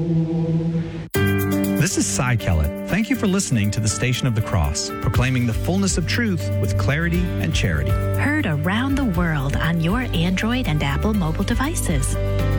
This is Cy Kellett. Thank you for listening to the Station of the Cross, proclaiming the fullness of truth with clarity and charity. Heard around the world on your Android and Apple mobile devices.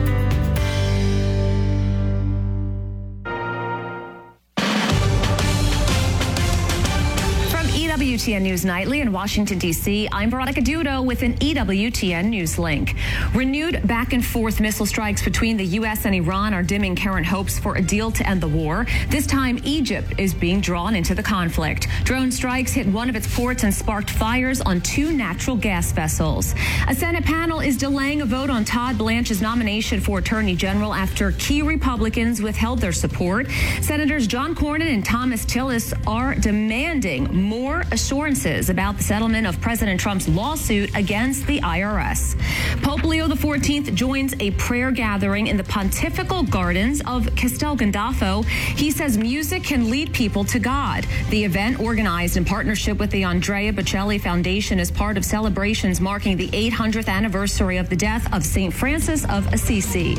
EWTN News Nightly in Washington, D.C., I'm Veronica Dudo with an EWTN News link. Renewed back and forth missile strikes between the U.S. and Iran are dimming current hopes for a deal to end the war. This time, Egypt is being drawn into the conflict. Drone strikes hit one of its ports and sparked fires on 2 natural gas vessels. A Senate panel is delaying a vote on Todd Blanche's nomination for Attorney General after key Republicans withheld their support. Senators John Cornyn and Thomas Tillis are demanding more assurances about the settlement of President Trump's lawsuit against the IRS. Pope Leo XIV joins a prayer gathering in the Pontifical Gardens of Castel Gandolfo. He says music can lead people to God. The event, organized in partnership with the Andrea Bocelli Foundation, is part of celebrations marking the 800th anniversary of the death of St. Francis of Assisi.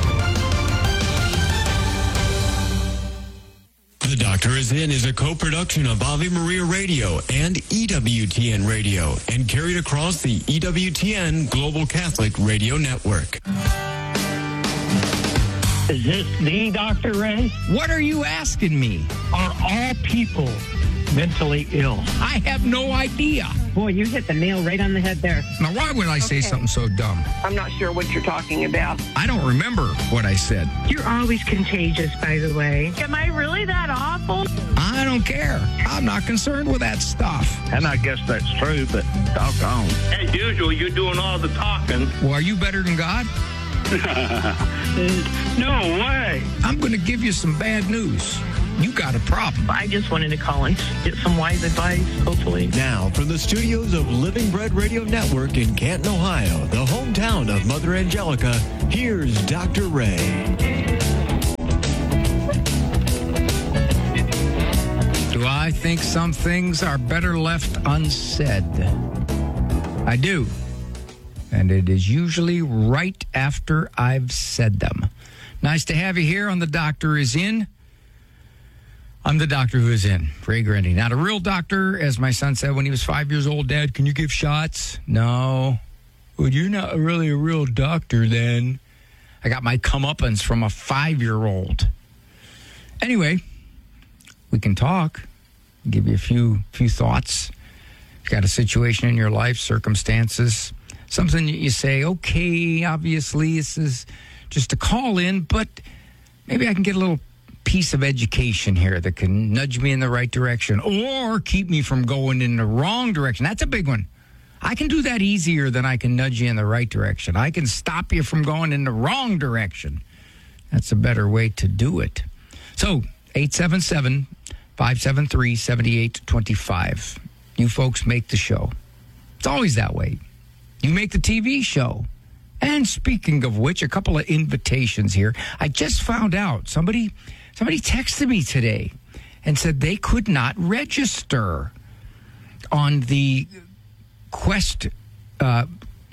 The Doctor Is In is a co-production of Ave Maria Radio and EWTN Radio and carried across the EWTN Global Catholic Radio Network. Is this the Dr. Ray? What are you asking me? Are all people mentally ill? I have no idea. Boy, you hit the nail right on the head there. Now, why would I say something so dumb? I'm not sure what you're talking about. I don't remember what I said. You're always contagious, by the way. Am I really that awful? I don't care. I'm not concerned with that stuff. And I guess that's true, but doggone. As usual, you're doing all the talking. Well, are you better than God? No way. I'm going to give you some bad news. You got a problem. I just wanted to call and get some wise advice, hopefully. Now, from the studios of Living Bread Radio Network in Canton, Ohio, the hometown of Mother Angelica, here's Dr. Ray. Do I think some things are better left unsaid? I do. And it is usually right after I've said them. Nice to have you here on The Doctor Is In. I'm the doctor who is in, Ray Grundy. Not a real doctor, as my son said when he was 5 years old. Dad, can you give shots? No. Well, you're not really a real doctor then. I got my comeuppance from a 5-year-old. Anyway, we can talk, give you a few thoughts. You've got a situation in your life, circumstances, something that you say, okay, obviously this is just a call in, but maybe I can get a little piece of education here that can nudge me in the right direction or keep me from going in the wrong direction. That's a big one. I can do that easier than I can nudge you in the right direction. I can stop you from going in the wrong direction. That's a better way to do it. So, 877-573-7825. You folks make the show. It's always that way. You make the TV show. And speaking of which, a couple of invitations here. I just found out somebody texted me today and said they could not register on the Quest, the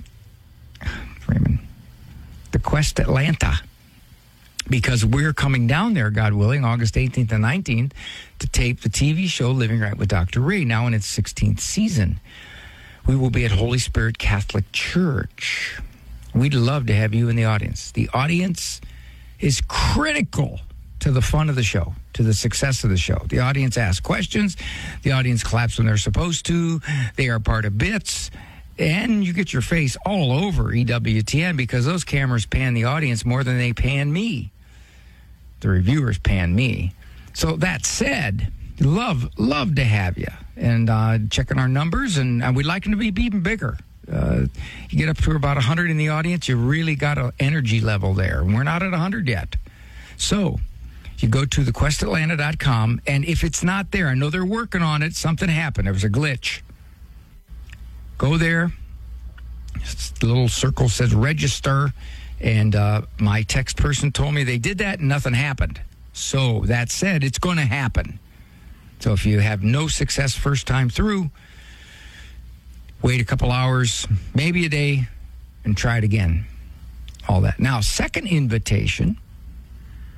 Quest Atlanta, because we're coming down there, God willing, August 18th and 19th, to tape the TV show Living Right with Dr. Ray, now in its 16th season. We will be at Holy Spirit Catholic Church. We'd love to have you in the audience. The audience is critical to the fun of the show, to the success of the show. The audience asks questions. The audience claps when they're supposed to. They are part of bits. And you get your face all over EWTN because those cameras pan the audience more than they pan me. The reviewers pan me. So that said, love to have you. And checking our numbers, and we'd like them to be even bigger. You get up to about 100 in the audience, you really got an energy level there. We're not at 100 yet. So you go to thequestatlanta.com, and if it's not there, I know they're working on it. Something happened. There was a glitch. Go there. The little circle says register, and my text person told me they did that and nothing happened. So that said, it's going to happen. So if you have no success first time through, wait a couple hours, maybe a day, and try it again. All that. Now, second invitation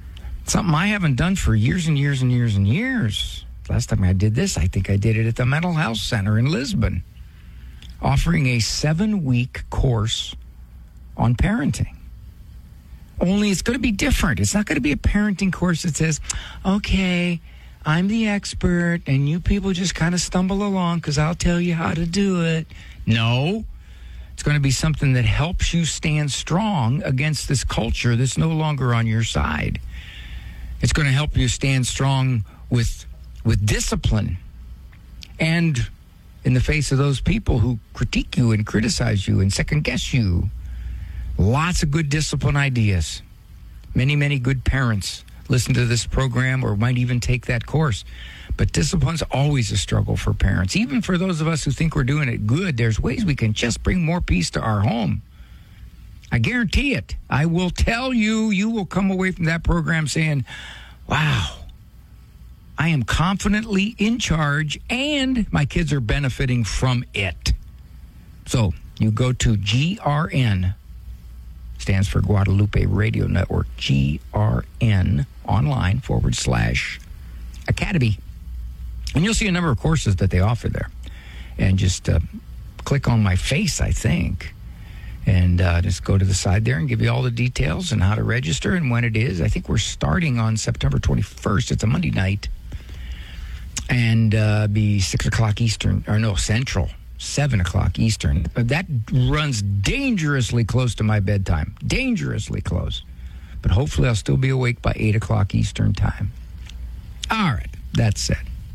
Something I haven't done for years and years and years and years. Last time I did this, I think I did it at the Mental Health Center in Lisbon, offering a 7-week course on parenting. Only it's going to be different. It's not going to be a parenting course that says, okay, I'm the expert and you people just kind of stumble along because I'll tell you how to do it. No, it's going to be something that helps you stand strong against this culture that's no longer on your side. It's going to help you stand strong with discipline and in the face of those people who critique you and criticize you and second guess you. Lots of good discipline ideas. Many, many good parents listen to this program or might even take that course. But discipline's always a struggle for parents. Even for those of us who think we're doing it good, there's ways we can just bring more peace to our home. I guarantee it. I will tell you, you will come away from that program saying, wow, I am confidently in charge and my kids are benefiting from it. So you go to GRN, stands for Guadalupe Radio Network, GRN online /Academy. And you'll see a number of courses that they offer there. And just click on my face, I think. And just go to the side there and give you all the details and how to register and when it is. I think we're starting on September 21st. It's a Monday night. And be 6 o'clock Eastern, or no, Central, 7 o'clock Eastern. That runs dangerously close to my bedtime. Dangerously close. But hopefully I'll still be awake by 8 o'clock Eastern time. All right, that said.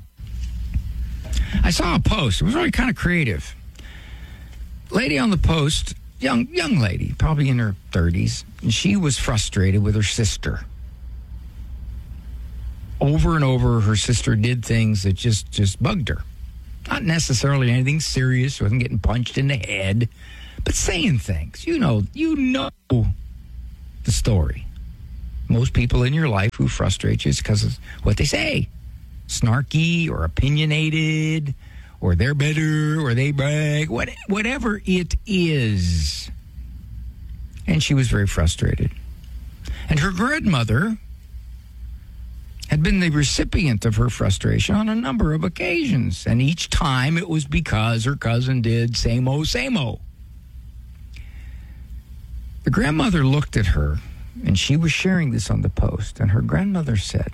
I saw a post. It was really kind of creative. Lady on the post, young lady, probably in her 30s, and she was frustrated with her sister. Over and over, her sister did things that just bugged her. Not necessarily anything serious. She wasn't getting punched in the head, but saying things. You know the story. Most people in your life who frustrate you is because of what they say. Snarky or opinionated, or they're better, or they brag, whatever it is. And she was very frustrated. And her grandmother had been the recipient of her frustration on a number of occasions. And each time it was because her cousin did same-o. The grandmother looked at her, and she was sharing this on the post, and her grandmother said,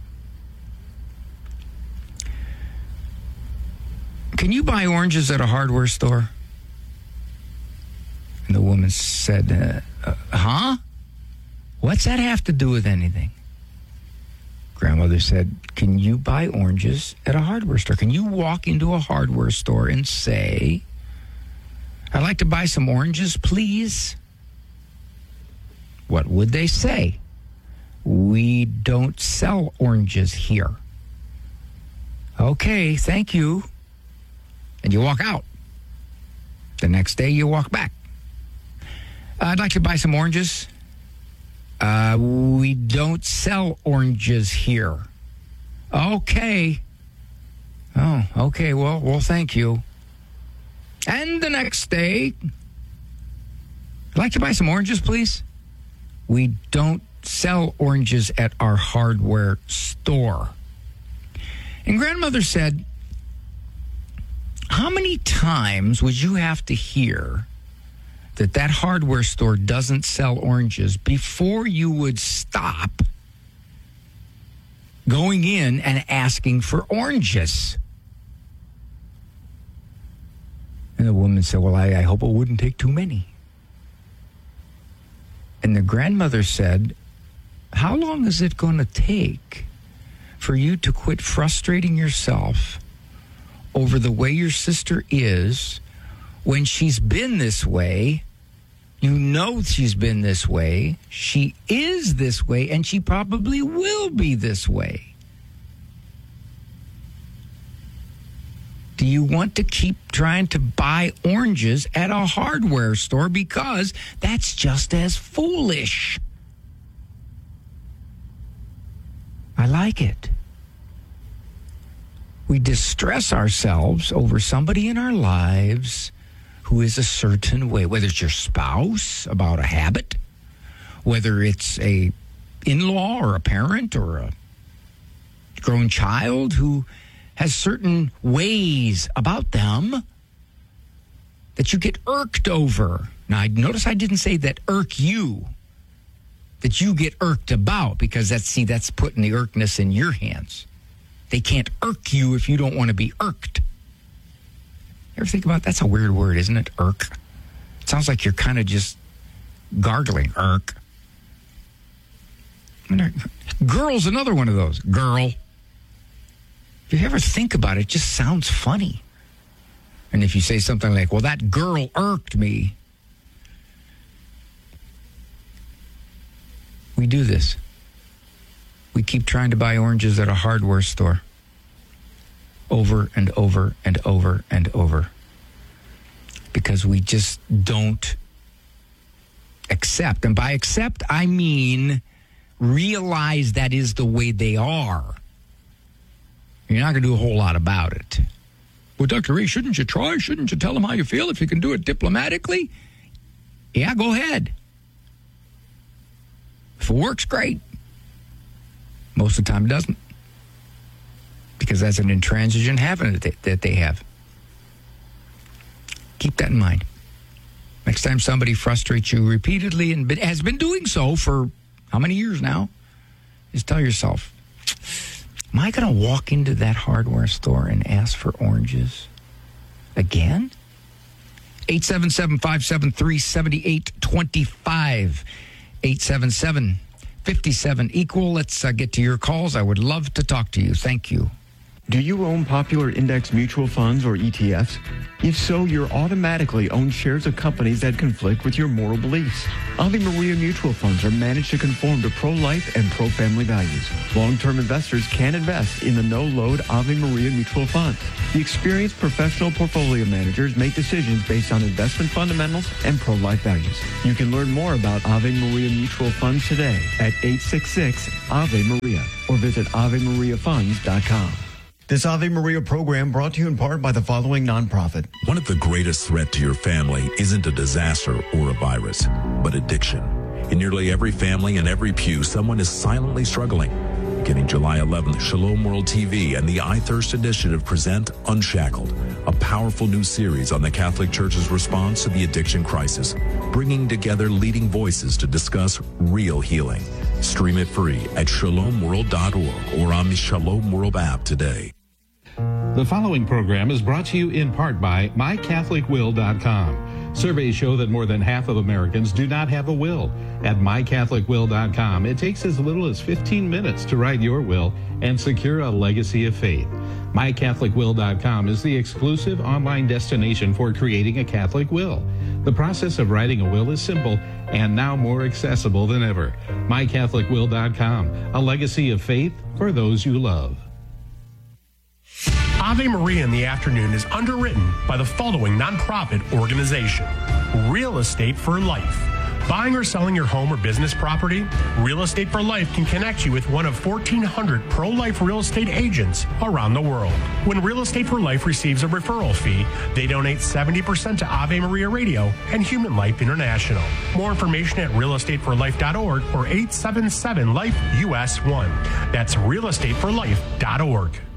"Can you buy oranges at a hardware store?" And the woman said, huh? What's that have to do with anything? Grandmother said, "Can you buy oranges at a hardware store? Can you walk into a hardware store and say, 'I'd like to buy some oranges, please'?" What would they say? "We don't sell oranges here." "Okay, thank you." And you walk out. The next day you walk back. "I'd like to buy some oranges." "We don't sell oranges here." "Okay." "Oh, okay, well, thank you." And the next day, "I'd like to buy some oranges, please." "We don't sell oranges at our hardware store." And grandmother said, how many times would you have to hear that hardware store doesn't sell oranges before you would stop going in and asking for oranges? And the woman said, "Well, I hope it wouldn't take too many." And the grandmother said, "How long is it going to take for you to quit frustrating yourself over the way your sister is when she's been this way? You know she's been this way. She is this way, and she probably will be this way. Do you want to keep trying to buy oranges at a hardware store? Because that's just as foolish." I like it. We distress ourselves over somebody in our lives who is a certain way, whether it's your spouse about a habit, whether it's a in-law or a parent or a grown child who has certain ways about them that you get irked over. Now, notice I didn't say that irk you, that you get irked about, because that's putting the irkness in your hands. They can't irk you if you don't want to be irked. You ever think about that's a weird word, isn't it? Irk. It sounds like you're kind of just gargling. Irk. Girl's another one of those. Girl. If you ever think about it, it just sounds funny. And if you say something like, well, that girl irked me. We do this. We keep trying to buy oranges at a hardware store. Over and over and over and over. Because we just don't accept. And by accept, I mean realize that is the way they are. You're not going to do a whole lot about it. Well, Dr. Ray, shouldn't you try? Shouldn't you tell them how you feel if you can do it diplomatically? Yeah, go ahead. If it works, great. Most of the time it doesn't. Because that's an intransigent habit that they have. Keep that in mind. Next time somebody frustrates you repeatedly and has been doing so for how many years now, just tell yourself, am I going to walk into that hardware store and ask for oranges again? 877-573-7825. 877-57-EQUAL. Let's get to your calls. I would love to talk to you. Thank you. Do you own popular index mutual funds or ETFs? If so, you're automatically own shares of companies that conflict with your moral beliefs. Ave Maria mutual funds are managed to conform to pro-life and pro-family values. Long-term investors can invest in the no-load Ave Maria mutual funds. The experienced professional portfolio managers make decisions based on investment fundamentals and pro-life values. You can learn more about Ave Maria mutual funds today at 866-AVE-MARIA or visit AveMariaFunds.com. This Ave Maria program brought to you in part by the following nonprofit. One of the greatest threats to your family isn't a disaster or a virus, but addiction. In nearly every family and every pew, someone is silently struggling. Beginning July 11th, Shalom World TV and the iThirst Initiative present Unshackled, a powerful new series on the Catholic Church's response to the addiction crisis, bringing together leading voices to discuss real healing. Stream it free at shalomworld.org or on the Shalom World app today. The following program is brought to you in part by MyCatholicWill.com. Surveys show that more than half of Americans do not have a will. At MyCatholicWill.com, it takes as little as 15 minutes to write your will and secure a legacy of faith. MyCatholicWill.com is the exclusive online destination for creating a Catholic will. The process of writing a will is simple and now more accessible than ever. MyCatholicWill.com, a legacy of faith for those you love. Ave Maria in the Afternoon is underwritten by the following nonprofit organization: Real Estate for Life. Buying or selling your home or business property? Real Estate for Life can connect you with one of 1,400 pro-life real estate agents around the world. When Real Estate for Life receives a referral fee, they donate 70% to Ave Maria Radio and Human Life International. More information at realestateforlife.org or 877-LIFE-US1. That's realestateforlife.org.